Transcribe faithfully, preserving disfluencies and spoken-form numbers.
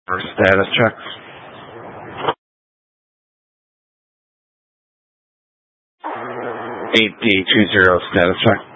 For status checks. eight D two zero status check.